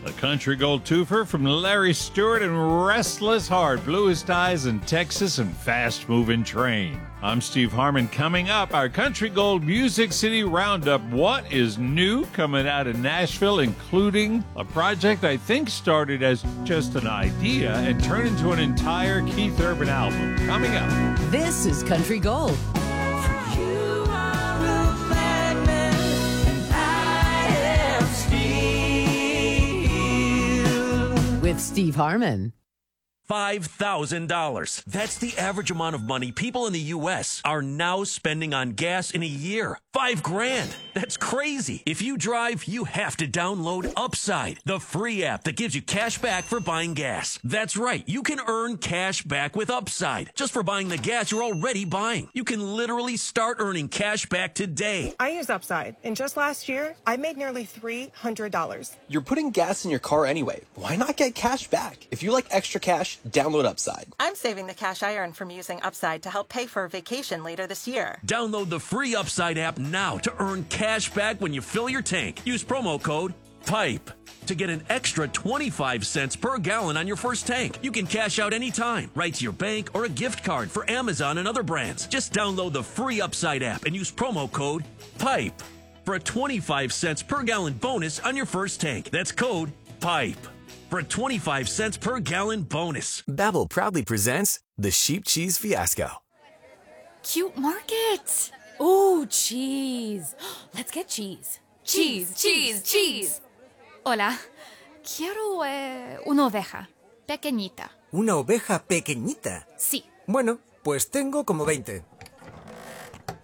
A country gold twofer from Larry Stewart and Restless Heart, Bluest Eyes in Texas and Fast Moving Train. I'm Steve Harmon. Coming up, our Country Gold Music City Roundup. What is new coming out of Nashville, including a project I think started as just an idea and turned into an entire Keith Urban album. Coming up. This is Country Gold. With Steve Harmon. $5,000. That's the average amount of money people in the U.S. are now spending on gas in a year. $5,000. That's crazy. If you drive, you have to download Upside, the free app that gives you cash back for buying gas. That's right. You can earn cash back with Upside just for buying the gas you're already buying. You can literally start earning cash back today. I use Upside, and just last year, I made nearly $300. You're putting gas in your car anyway. Why not get cash back? If you like extra cash, download Upside. I'm saving the cash I earn from using Upside to help pay for a vacation later this year. Download the free Upside app now to earn cash back when you fill your tank. Use promo code PIPE to get an extra 25 cents per gallon on your first tank. You can cash out anytime, right to your bank or a gift card for Amazon and other brands. Just download the free Upside app and use promo code PIPE for a 25 cents per gallon bonus on your first tank. That's code PIPE for a 25 cents per gallon bonus. Babbel proudly presents the Sheep Cheese Fiasco. Cute market. Ooh, cheese. Let's get cheese. Cheese, cheese, cheese. Hola. Quiero una oveja. Pequeñita. ¿Una oveja pequeñita? Sí. Bueno, pues tengo como 20.